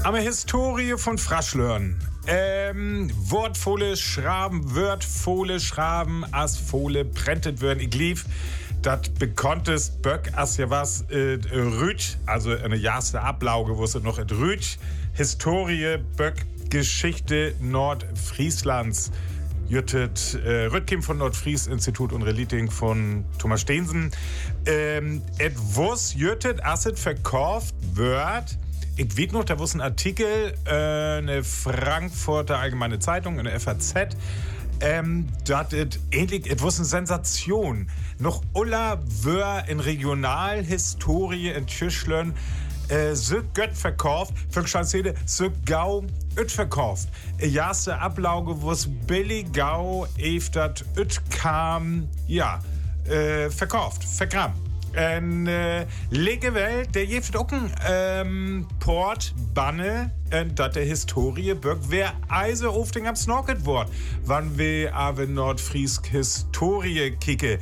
Am Historie von Fraschlörn. Wortvolle Schraben, as Fohle prentet würden. Ich lief, dat bekanntes Böck, as ja was, Rüt, also eine erste Ablauge, wo es noch et Rüt. Historie, Böck, Geschichte Nordfrieslands. Jüttet Rüttkim von Nordfries-Institut und Reliting von Thomas Steensen. Et wuss jüttet, as et verkauft wird. Ich weiß noch, da war ein Artikel, eine Frankfurter Allgemeine Zeitung, eine FAZ, dat et ähnlich, et was eine Sensation. Noch Ulla wör in Regionalhistorie in Tschüschlön, so gött verkauft, für Schanzede, so gau üt verkauft. Erste Ablauge, wo's billig gau, eftat üt kam, ja, verkauft, vergraben. En lege Welt, der jeft auch ein Port Banne, dat der Historie Böck wer Eise auf den am Snorket wort, wann wir aber Nordfriesk Historie kicke.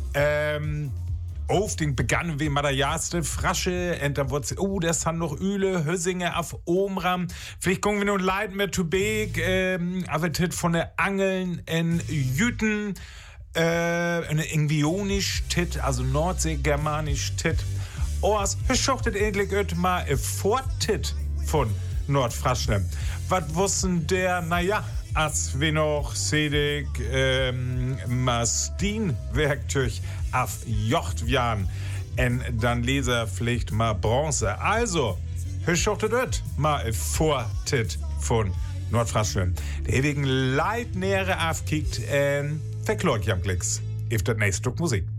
Auf den begannen wir mit der erste Frasche, und dann wurde das han noch Üle, Hösinge auf Omram. Vielleicht kommen wir noch leid mit zu Beek, aber tit von der Angeln in Jüten. Eine Ingvionisch Tit, also Nordseegermanisch Tit. Oas, beschochtet endlich mal Fortit von Nordfraschlem. Was wussten der, naja, als wir noch sedig Mastin-Werkzeug auf Jochtwjan en dann Leserpflicht mal Bronze. Also, beschochtet mal Fortit von Nordfraschlem. Der ewigen Leitnähere aufkickt, verklort jam Klicks. If dat nächste Stück Musik.